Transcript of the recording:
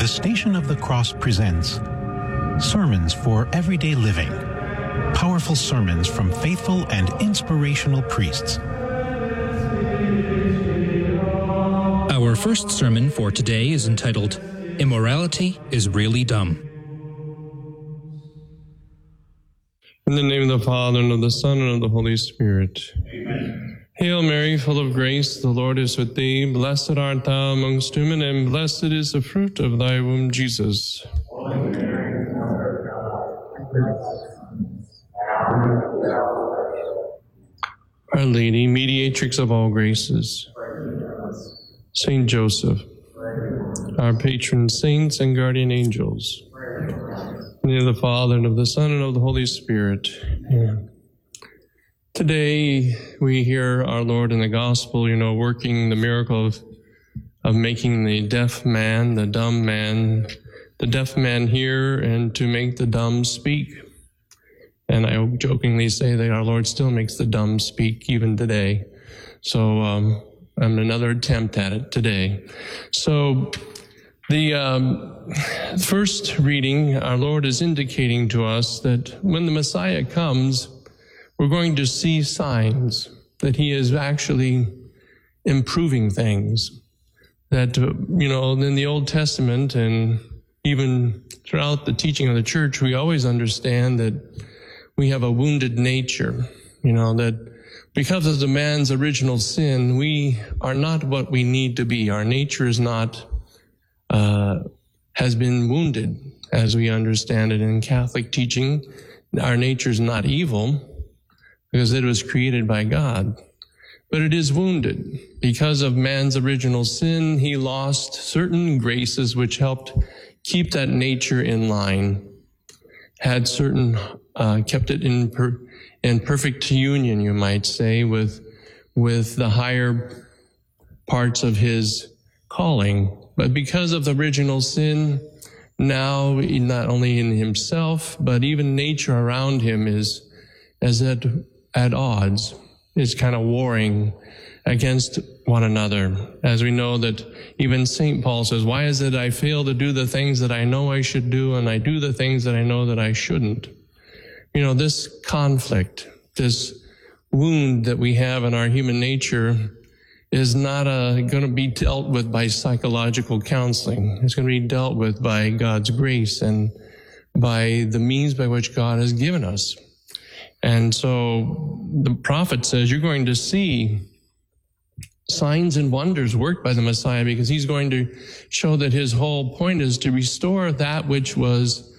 The Station of the Cross presents Sermons for Everyday Living. Powerful sermons from faithful and inspirational priests. Our first sermon for today is entitled, Immorality is Really Dumb. In the name of the Father, and of the Son, and of the Holy Spirit. Amen. Hail Mary, full of grace, the Lord is with thee. Blessed art thou amongst women, and blessed is the fruit of thy womb, Jesus. Our Lady, mediatrix of all graces. Saint Joseph, our patron saints and guardian angels. In the name of the Father, and of the Son, and of the Holy Spirit. Amen. Today, we hear our Lord in the Gospel, working the miracle of making the deaf man, the dumb man, the deaf man hear, and to make the dumb speak. And I jokingly say that our Lord still makes the dumb speak even today. So, I'm another attempt at it today. So, the first reading, our Lord is indicating to us that when the Messiah comes, we're going to see signs that he is actually improving things. That, in the Old Testament and even throughout the teaching of the church, we always understand that we have a wounded nature, that because of the man's original sin, we are not what we need to be. Our nature is not, has been wounded, as we understand it in Catholic teaching. Our nature is not evil, because it was created by God. But it is wounded. Because of man's original sin, he lost certain graces which helped keep that nature in line, had certain, kept it in perfect union, you might say, with the higher parts of his calling. But because of the original sin, now not only in himself, but even nature around him is at odds, is kind of warring against one another. As we know that even St. Paul says, why is it I fail to do the things that I know I should do, and I do the things that I know that I shouldn't? This conflict, this wound that we have in our human nature is not going to be dealt with by psychological counseling. It's going to be dealt with by God's grace and by the means by which God has given us. And so the prophet says you're going to see signs and wonders worked by the Messiah, because he's going to show that his whole point is to restore that which was